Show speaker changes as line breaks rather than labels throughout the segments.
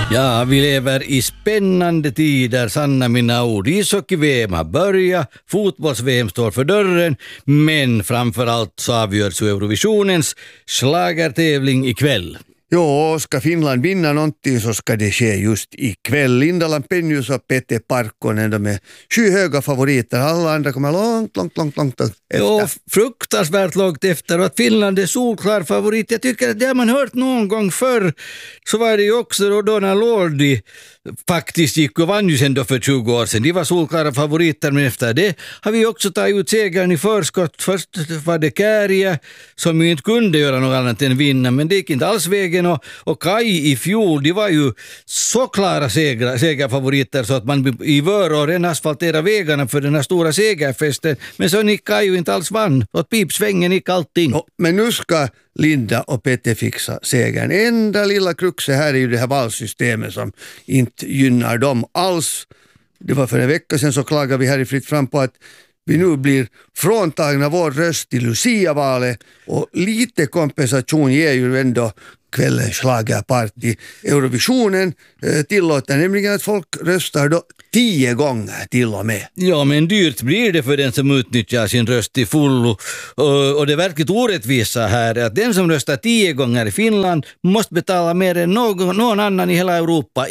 Ja, vi lever i spännande tider, sanna mina ord. Ishockey-VM har börjat, fotbolls-VM står för dörren, men framförallt så avgörs Eurovisionens schlagertävling ikväll.
Jo, ska Finland vinna någonting så ska det ske just ikväll. Linda Lampenius och Pete Parkkonen, de är skyhöga favoriter. Alla andra kommer långt efter.
Jo, fruktansvärt långt efter, och att Finland är solklar favorit. Jag tycker att det har man hört någon gång förr. Så var det ju också då när Lordi faktiskt gick och vann ju sen då för 20 år sedan. De var solklara favoriter, men efter det har vi också tagit ut segern i förskott. Först var det Kääriä som ju inte kunde göra något annat än vinna, men det gick inte alls vägen. Och Kai i fjol, de var ju så klara segerfavoriter så att man i Vörå redan asfalterade vägarna för den här stora segerfesten. Men så gick Kai ju inte alls vann. Åt pipsvängen gick allting.
Ja, men nu ska Linda och Pete fixa segern. Enda lilla kruxet här är ju det här valsystemet som inte gynnar dem alls. Det var för en vecka sedan så klagade vi här i Fritt fram på att vi nu blir fråntagna vår röst till Lucia-valet, och lite kompensation ger ju ändå kvällens schlagerparty. Eurovisionen tillåter nämligen att folk röstar då 10 gånger till och med.
Ja, men dyrt blir det för den som utnyttjar sin röst till fullo. Och det verkligt orättvisa här är att den som röstar 10 gånger i Finland måste betala mer än någon annan i hela Europa.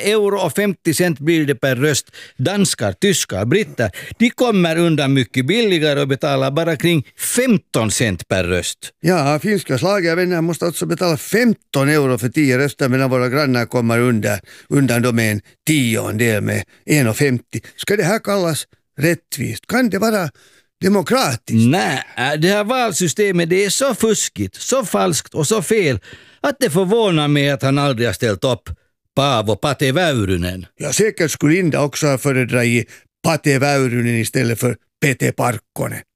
1,50 € blir det per röst. Danskar, tyskar, britter, de kommer undan mycket billigare och betalar bara kring 15 cent per röst.
Ja, finska schlagervänner måste alltså betala 15 € för 10 röster, medan våra grannar kommer undan då med en 10-ondel med 1,50. Ska det här kallas rättvist? Kan det vara demokratiskt?
Nej, det här valsystemet, det är så fuskigt, så falskt och så fel att det förvånar mig att han aldrig har ställt upp Paavo Pate Väyrynen.
Ja, säkert skulle Linda också ha föredragit Pate Väyrynen istället för Pete Parkkonen.